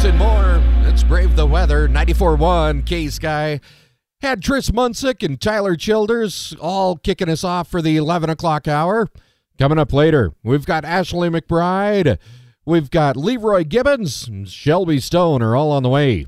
and more. Let's brave the weather. 94.1 K-Sky. Had Tris Munsick and Tyler Childers all kicking us off for the 11 o'clock hour. Coming up later, we've got Ashley McBride. We've got Leroy Gibbons and Shelby Stone are all on the way.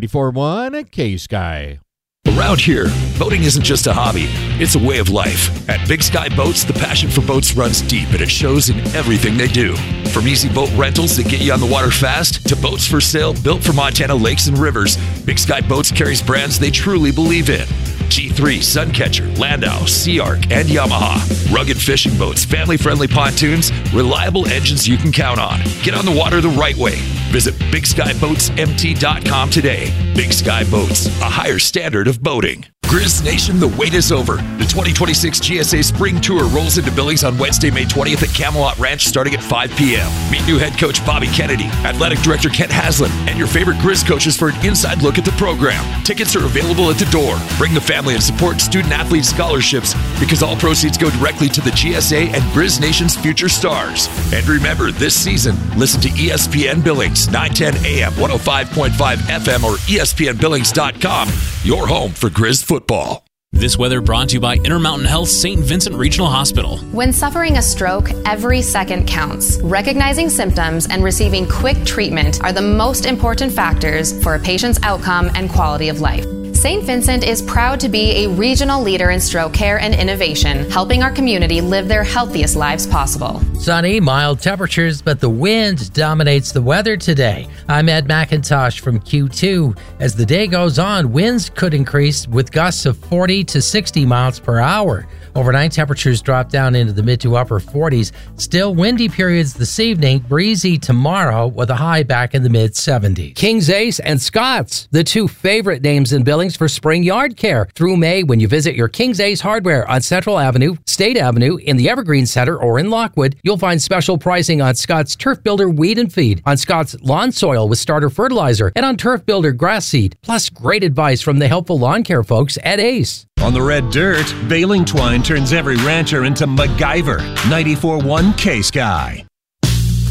94.1 K-Sky. Around here, boating isn't just a hobby, it's a way of life. At Big Sky Boats, the passion for boats runs deep and it shows in everything they do. From easy boat rentals that get you on the water fast to boats for sale built for Montana lakes and rivers, Big Sky Boats carries brands they truly believe in. G3, Suncatcher, Landau, Sea Arc, and Yamaha. Rugged fishing boats, family-friendly pontoons, reliable engines you can count on. Get on the water the right way. Visit BigSkyBoatsMT.com today. Big Sky Boats, a higher standard of boating. Grizz Nation, the wait is over. The 2026 GSA Spring Tour rolls into Billings on Wednesday, May 20th at Camelot Ranch starting at 5 p.m. Meet new head coach Bobby Kennedy, athletic director Kent Haslam, and your favorite Grizz coaches for an inside look at the program. Tickets are available at the door. Bring the family and support student-athlete scholarships because all proceeds go directly to the GSA and Grizz Nation's future stars. And remember, this season, listen to ESPN Billings, 910 AM, 105.5 FM, or ESPNBillings.com, your home for Grizz football. This weather brought to you by Intermountain Health St. Vincent Regional Hospital. When suffering a stroke, every second counts. Recognizing symptoms and receiving quick treatment are the most important factors for a patient's outcome and quality of life. St. Vincent is proud to be a regional leader in stroke care and innovation, helping our community live their healthiest lives possible. Sunny, mild temperatures, but the wind dominates the weather today. I'm Ed McIntosh from Q2. As the day goes on, winds could increase with gusts of 40 to 60 miles per hour. Overnight temperatures drop down into the mid to upper 40s. Still windy periods this evening, breezy tomorrow with a high back in the mid 70s. King's Ace and Scott's, the two favorite names in Billings for spring yard care. Through May, when you visit your King's Ace Hardware on Central Avenue, State Avenue, in the Evergreen Center, or in Lockwood, you'll find special pricing on Scott's Turf Builder Weed and Feed, on Scott's Lawn Soil with Starter Fertilizer, and on Turf Builder Grass Seed, plus great advice from the helpful lawn care folks at Ace. On the red dirt, baling twine turns every rancher into MacGyver. 94.1 K-Sky.